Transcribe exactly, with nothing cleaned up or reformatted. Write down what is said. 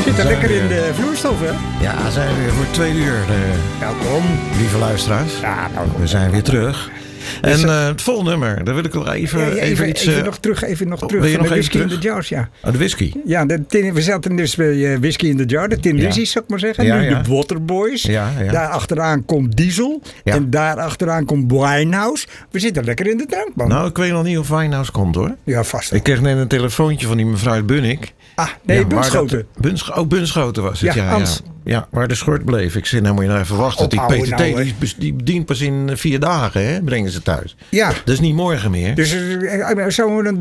zitten Zijn lekker we- in de vloerstof, hè? Ja, zijn we weer voor het tweede uur, eh, Welkom. lieve luisteraars. Ja, nou, We zijn weer terug. En Dus, eh, het volgende nummer, daar wil ik wel even, Ja, ja, even, even, iets... even eh, nog terug, even nog oh, terug. wil je van nog de even whisky in terug? de jars, ja. oh, de whisky. Ja, de, tin- we zaten dus bij eh, whisky in the jar, de Tin Ja. Lizzy's, zou ik maar zeggen. Ja, nu ja. de Waterboys. Ja, ja. Daar achteraan komt Diesel. Ja. En daar achteraan komt Winehouse. We zitten lekker in de drankman. Nou, ik weet nog niet of Winehouse komt, hoor. Ja, vast wel. Ik kreeg net een telefoontje van die mevrouw uit Bunnik. Ah, nee, Ja, waar Bunschoten. dat- Buns, oh, Bunschoten was het, Ja, ja. Ja, Ans. ja, waar de schort bleef. Ik zei, nou moet je nou even wachten. Die Ophouden P T T nou, hè. die, bes- die dient pas in eh, vier dagen, hè, brengen ze thuis. Ja, Dat is niet morgen meer. dus eh, zouden we dan